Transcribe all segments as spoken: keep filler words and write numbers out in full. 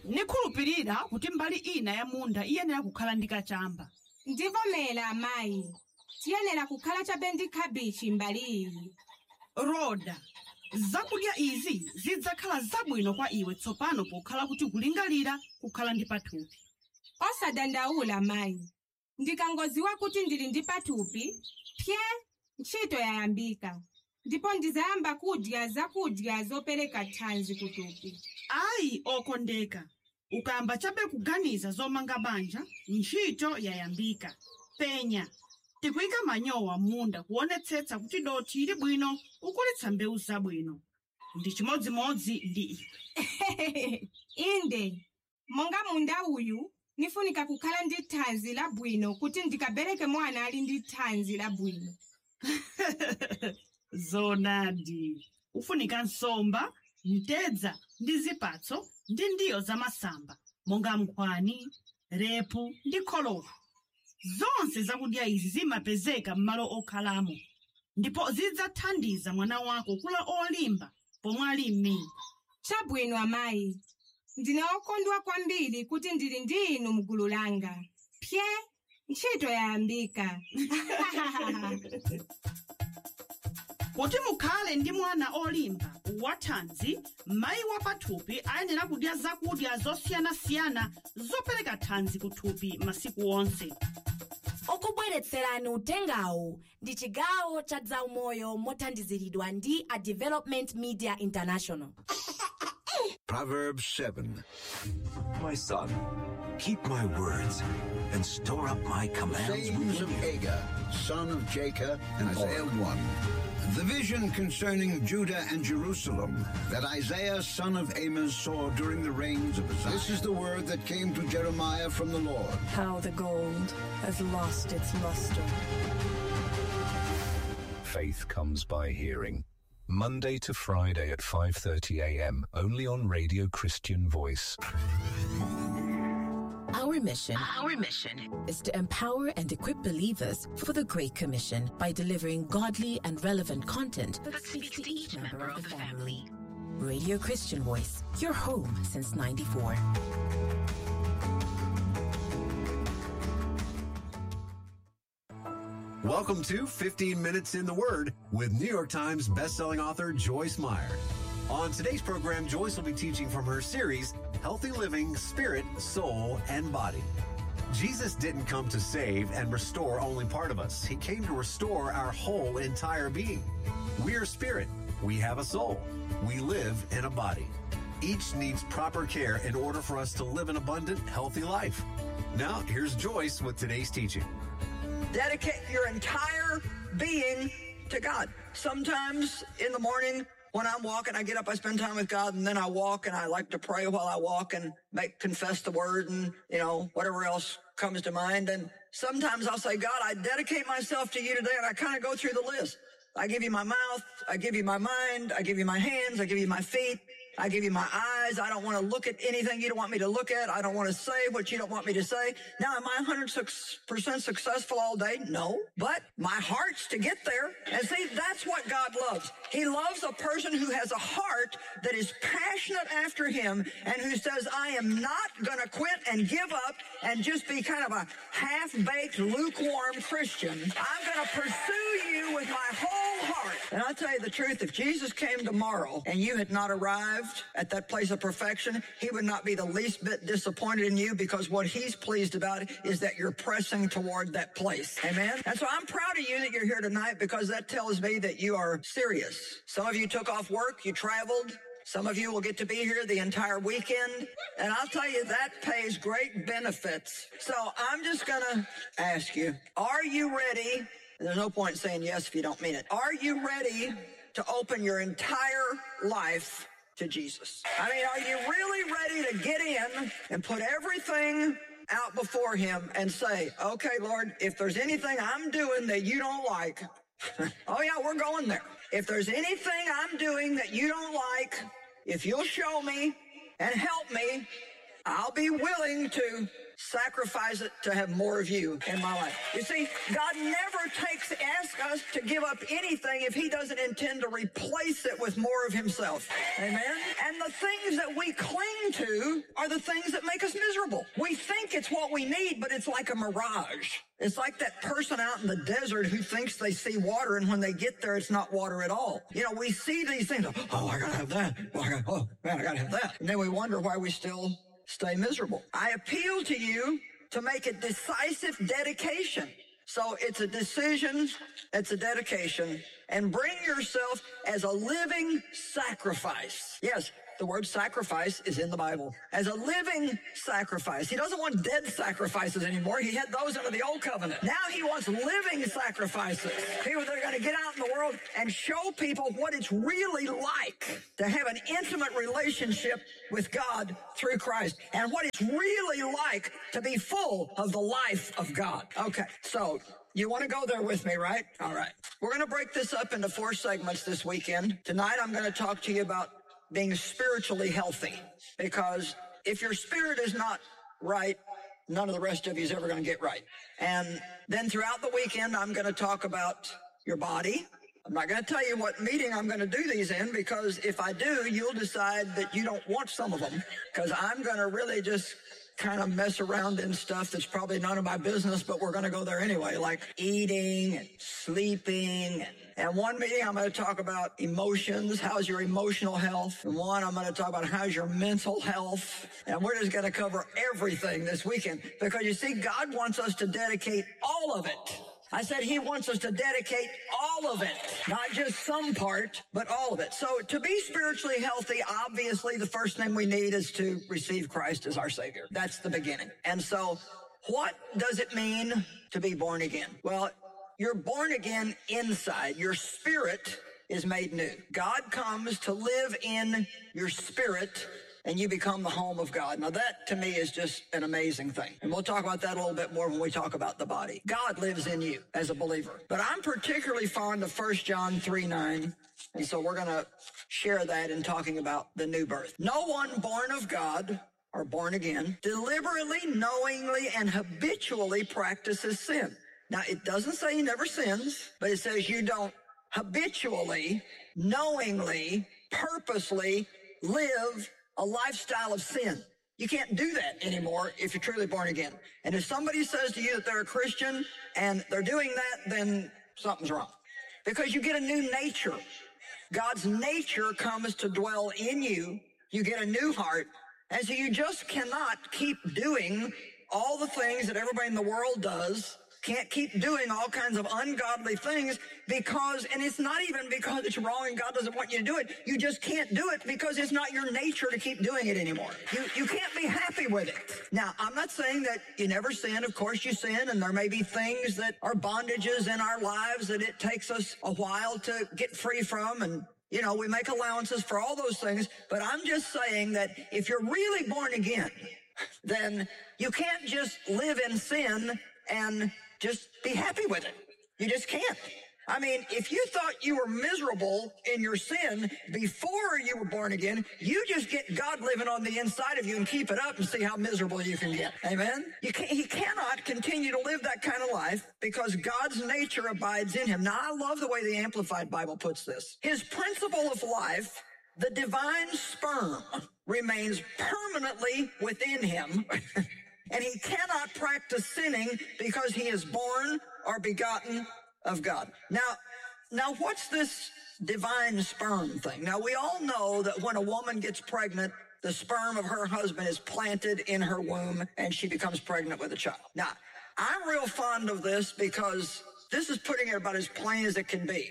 Nikhulupirira kuti mbali ina ya munda iyenera kukhala ndi kachamba. Ndivomera amayi. Tiyenera kukhala chabe ndi kabichi mbali iyi. Roda, zakudya izi zidzakhala zabwino kwa iwe tsopano pokhala kuti kulingalira kukhala ndi pathupi. Osadandaula amayi. Ndikangoziwa kuti ndili ndi pathupi, pye ntchito yayambika. Ndipo ndizayamba kudya zakudya zopereka thanzi kuthupi. Ayi okondeka. Ukayamba chabe kuganiza zomanga banja, ntchito yayambika. Penya, tikuyika manyowa munda kuonetsetsa kuti dothi ili bwino ukulitsa mbewu zabwino. Ndi chimodzimodzi ndi iwe. Inde, monga munda uyu, nifunika kukhala ndi thanzi labwino kuti ndikabereke mwana ali ndi thanzi labwino. Zonadi, ufunika nsomba, mtedza ndi zipatso ndi ndiyo za masamba, monga mkwani, repu ndi kholowa. Zonse zakudya izi zimapezeka m'malo okhalamo, ndipo zidzathandiza mwana wako kula olimba pomwe ali m'mimba. Chabwino amayi. Ndine okondwa kwambiri kuti ndili ndi inu mgulu langa. Pye, ntchito yayambika. Kuti mukhale ndi mwana olimba wathanzi, mayi wa pathupi ayenera kudya zakudya zosiyanasiyana zopereka thanzi kuthupi masiku onse. Okubweretserani utengawu ndi chigawo cha zaumoyo mothandiziridwa ndi a Development Media International. Proverbs seven. My son, keep my words and store up my commands Sayings within of you. Hagar, son of Jacob, and Isaiah one. The vision concerning Judah and Jerusalem that Isaiah, son of Amos, saw during the reigns of Uzziah. This is the word that came to Jeremiah from the Lord. How the gold has lost its luster. Faith comes by hearing. Monday to Friday at five thirty a m only on Radio Christian Voice. Our mission, our mission is to empower and equip believers for the Great Commission by delivering godly and relevant content that speaks to each member of the family. Radio Christian Voice, your home since ninety-four. Welcome to fifteen minutes in the Word with New York Times bestselling author Joyce Meyer. On today's program, Joyce will be teaching from her series, Healthy Living, Spirit, Soul, and Body. Jesus didn't come to save and restore only part of us. He came to restore our whole entire being. We are spirit. We have a soul. We live in a body. Each needs proper care in order for us to live an abundant, healthy life. Now, here's Joyce with today's teaching. Dedicate your entire being to God. Sometimes in the morning when I'm walking, I get up, I spend time with God, and then I walk, and I like to pray while I walk and make confess the word and, you know, whatever else comes to mind. And sometimes I'll say, God, I dedicate myself to you today, and I kind of go through the list. I give you my mouth, I give you my mind, I give you my hands, I give you my feet, I give you my eyes. I don't want to look at anything you don't want me to look at. I don't want to say what you don't want me to say. Now, am I one hundred percent successful all day? No. But my heart's to get there. And see, that's what God loves. He loves a person who has a heart that is passionate after him and who says, I am not going to quit and give up and just be kind of a half-baked, lukewarm Christian. I'm going to pursue you with my whole heart. And I'll tell you the truth, if Jesus came tomorrow and you had not arrived at that place of perfection, he would not be the least bit disappointed in you, because what he's pleased about is that you're pressing toward that place. Amen? And so I'm proud of you that you're here tonight, because that tells me that you are serious. Some of you took off work, you traveled. Some of you will get to be here the entire weekend. And I'll tell you, that pays great benefits. So I'm just going to ask you, are you ready? There's no point in saying yes if you don't mean it. Are you ready to open your entire life to Jesus? I mean, are you really ready to get in and put everything out before him and say, okay, Lord, if there's anything I'm doing that you don't like, oh yeah, we're going there. If there's anything I'm doing that you don't like, if you'll show me and help me, I'll be willing to sacrifice it to have more of you in my life. You see, God never takes, asks us to give up anything if he doesn't intend to replace it with more of himself. Amen? And the things that we cling to are the things that make us miserable. We think it's what we need, but it's like a mirage. It's like that person out in the desert who thinks they see water, and when they get there, it's not water at all. You know, we see these things. Oh, I gotta have that. Oh, I gotta, oh man, I gotta have that. And then we wonder why we still stay miserable. I appeal to you to make a decisive dedication. So it's a decision, it's a dedication, and bring yourself as a living sacrifice. Yes, the word sacrifice is in the Bible. As a living sacrifice. He doesn't want dead sacrifices anymore. He had those under the old covenant. Now he wants living sacrifices. People that are going to get out in the world and show people what it's really like to have an intimate relationship with God through Christ, and what it's really like to be full of the life of God. Okay, so you want to go there with me, right? All right. We're going to break this up into four segments this weekend. Tonight I'm going to talk to you about being spiritually healthy, because if your spirit is not right, none of the rest of you is ever going to get right. And then throughout the weekend, I'm going to talk about your body. I'm not going to tell you what meeting I'm going to do these in, because if I do, you'll decide that you don't want some of them, because I'm going to really just kind of mess around in stuff that's probably none of my business, but we're going to go there anyway, like eating and sleeping. And one meeting, I'm going to talk about emotions. How's your emotional health? And one, I'm going to talk about how's your mental health. And we're just going to cover everything this weekend, because you see, God wants us to dedicate all of it. I said he wants us to dedicate all of it, not just some part, but all of it. So to be spiritually healthy, obviously the first thing we need is to receive Christ as our Savior. That's the beginning. And so what does it mean to be born again? Well, you're born again inside. Your spirit is made new. God comes to live in your spirit, and you become the home of God. Now that, to me, is just an amazing thing. And we'll talk about that a little bit more when we talk about the body. God lives in you as a believer. But I'm particularly fond of First John three nine, and so we're going to share that in talking about the new birth. No one born of God, or born again, deliberately, knowingly, and habitually practices sin. Now, it doesn't say he never sins, but it says you don't habitually, knowingly, purposely live a lifestyle of sin. You can't do that anymore if you're truly born again. And if somebody says to you that they're a Christian and they're doing that, then something's wrong. Because you get a new nature. God's nature comes to dwell in you. You get a new heart. And so you just cannot keep doing all the things that everybody in the world does. Can't keep doing all kinds of ungodly things because, and it's not even because it's wrong and God doesn't want you to do it. You just can't do it because it's not your nature to keep doing it anymore. You, you can't be happy with it. Now, I'm not saying that you never sin. Of course you sin, and there may be things that are bondages in our lives that it takes us a while to get free from, and you know, we make allowances for all those things. But I'm just saying that if you're really born again, then you can't just live in sin and just be happy with it. You just can't. I mean, if you thought you were miserable in your sin before you were born again, you just get God living on the inside of you and keep it up and see how miserable you can get. Amen? You can't, he cannot continue to live that kind of life because God's nature abides in him. Now, I love the way the Amplified Bible puts this. His principle of life, the divine sperm, remains permanently within him. And he cannot practice sinning because he is born or begotten of God. Now, now what's this divine sperm thing? Now, we all know that when a woman gets pregnant, the sperm of her husband is planted in her womb and she becomes pregnant with a child. Now, I'm real fond of this because this is putting it about as plain as it can be.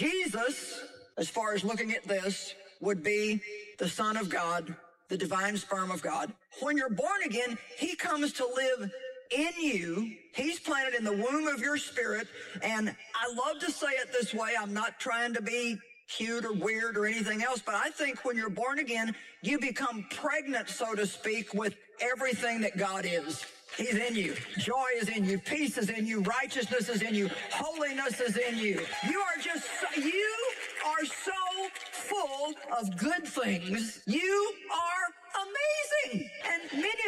Jesus, as far as looking at this, would be the Son of God, the divine sperm of God. When you're born again, he comes to live in you. He's planted in the womb of your spirit. And I love to say it this way. I'm not trying to be cute or weird or anything else, but I think when you're born again, you become pregnant, so to speak, with everything that God is. He's in you. Joy is in you. Peace is in you. Righteousness is in you. Holiness is in you. You are just, so, you are so full of good things. You are amazing. And many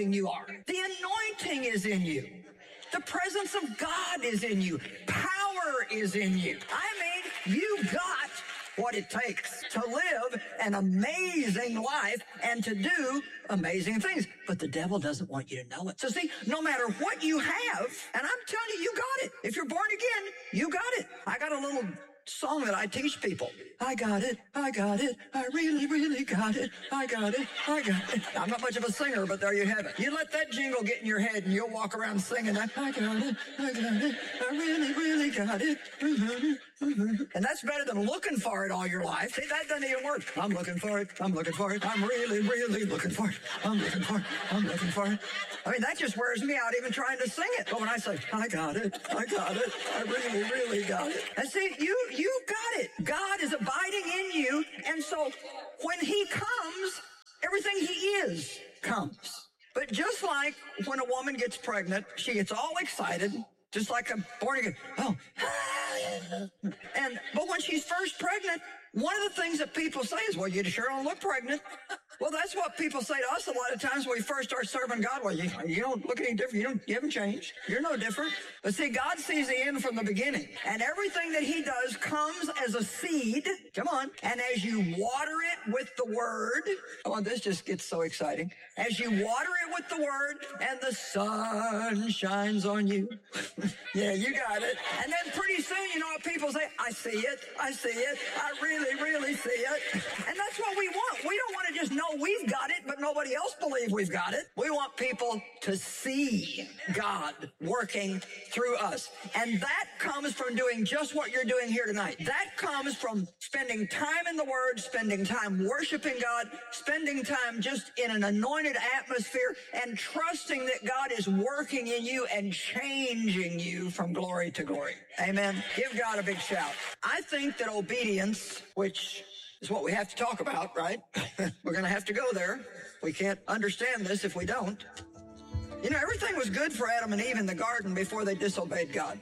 amazing you are. The anointing is in you. The presence of God is in you. Power is in you. I mean, you got what it takes to live an amazing life and to do amazing things. But the devil doesn't want you to know it. So see, no matter what you have, and I'm telling you, you got it. If you're born again, you got it. I got a little song that I teach people. I got it, I got it, I really, really got it, I got it, I got it. I'm not much of a singer, but there you have it. You let that jingle get in your head and you'll walk around singing that, I got it, I got it, I really, really got it. And that's better than looking for it all your life. See, that doesn't even work. I'm looking for it, I'm looking for it, I'm really, really looking for it, I'm looking for it, I'm looking for it. I mean, that just wears me out even trying to sing it. But when I say, I got it, I got it, I really, really got it. And see, you, you got it. God is abiding in you. And so when he comes, everything he is comes. But just like when a woman gets pregnant, she gets all excited, just like a born again. Oh, and but when she's first pregnant, one of the things that people say is, well, you sure don't look pregnant. Well, that's what people say to us a lot of times when we first start serving God. Well, you, you don't look any different. You, don't, you haven't changed. You're no different. But see, God sees the end from the beginning. And everything that he does comes as a seed. Come on. And as you water it with the word. Oh, this just gets so exciting. As you water it with the word and the sun shines on you. Yeah, you got it. And then pretty soon, you know what people say? I see it. I see it. I really, really see it. And that's what we want. We don't want to just know we've got it, but nobody else believes we've got it. We want people to see God working through us. And that comes from doing just what you're doing here tonight. That comes from spending time in the Word, spending time worshiping God, spending time just in an anointed atmosphere, and trusting that God is working in you and changing you from glory to glory. Amen. Give God a big shout. I think that obedience, which is what we have to talk about, right? We're going to have to go there. We can't understand this if we don't. You know, everything was good for Adam and Eve in the garden before they disobeyed God.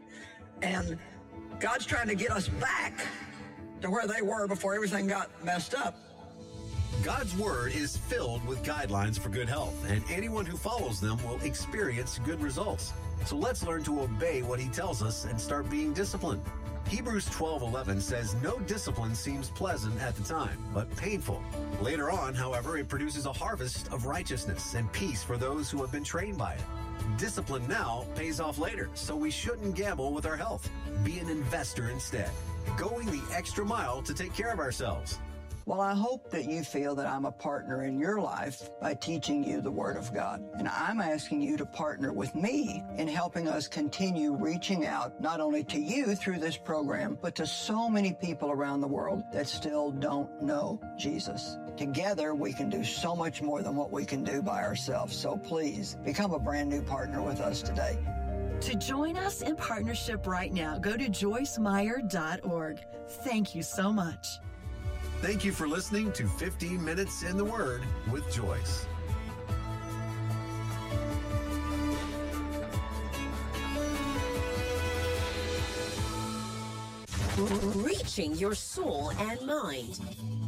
And God's trying to get us back to where they were before everything got messed up. God's Word is filled with guidelines for good health, and anyone who follows them will experience good results. So let's learn to obey what he tells us and start being disciplined. Hebrews twelve eleven says, no discipline seems pleasant at the time, but painful. Later on, however, it produces a harvest of righteousness and peace for those who have been trained by it. Discipline now pays off later, so we shouldn't gamble with our health. Be an investor instead, going the extra mile to take care of ourselves. Well, I hope that you feel that I'm a partner in your life by teaching you the Word of God. And I'm asking you to partner with me in helping us continue reaching out not only to you through this program, but to so many people around the world that still don't know Jesus. Together, we can do so much more than what we can do by ourselves. So please, become a brand new partner with us today. To join us in partnership right now, go to joyce meyer dot org. Thank you so much. Thank you for listening to fifteen minutes in the Word with Joyce. Reaching your soul and mind.